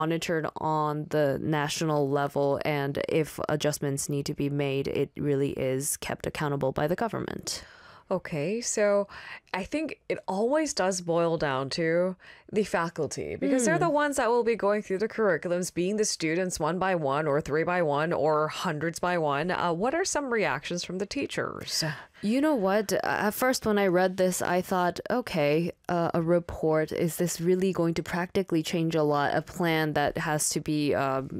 monitored on the national level, and if adjustments need to be made, it really is kept accountable by the government. Okay, so I think it always does boil down to the faculty because they're the ones that will be going through the curriculums, being the students one by one or three by one or hundreds by one. What are some reactions from the teachers? You know what? At first, when I read this, I thought, okay, a report. Is this really going to practically change a lot? A plan that has to be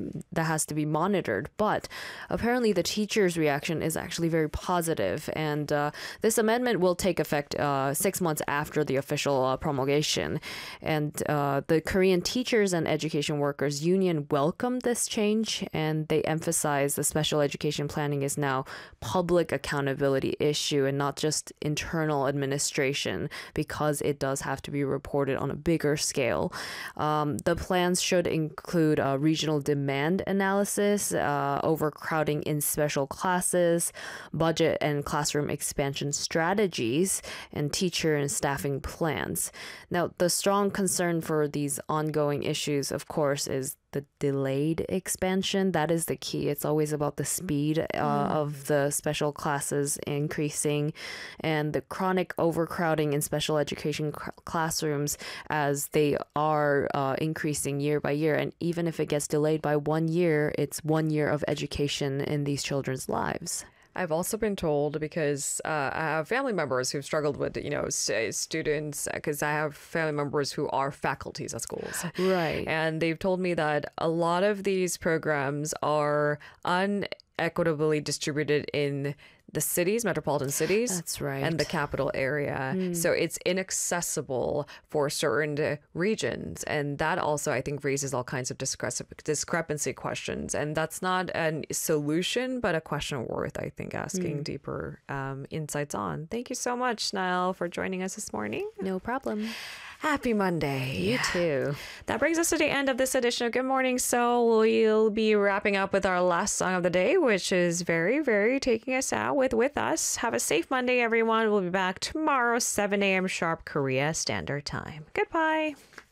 monitored. But apparently, the teachers' reaction is actually very positive, and this amendment will take effect 6 months after the official promulgation. And the Korean Teachers and Education Workers Union welcomed this change, and they emphasize the special education planning is now public accountability issue and not just internal administration, because it does have to be reported on a bigger scale. The plans should include regional demand analysis, overcrowding in special classes, budget and classroom expansion strategies, and teacher and staffing plans. Now, the strong concern for these ongoing issues, of course, is the delayed expansion. That is the key. It's always about the speed of the special classes increasing, and the chronic overcrowding in special education classrooms as they are increasing year by year. And even if it gets delayed by 1 year, it's 1 year of education in these children's lives. I've also been told, because I have family members who've struggled with, students, because I have family members who are faculties at schools. Right. And they've told me that a lot of these programs are unequitably distributed in the cities, metropolitan cities. That's right. And the capital area. So it's inaccessible for certain regions. And that also, I think, raises all kinds of discrepancy questions. And that's not a solution, but a question worth, I think, asking deeper insights on. Thank you so much, Niall, for joining us this morning. No problem. Happy Monday. You too. That brings us to the end of this edition of Good Morning Seoul. We'll be wrapping up with our last song of the day, which is Very, Very taking us out with Us. Have a safe Monday, everyone. We'll be back tomorrow, 7 a.m. sharp Korea Standard Time. Goodbye.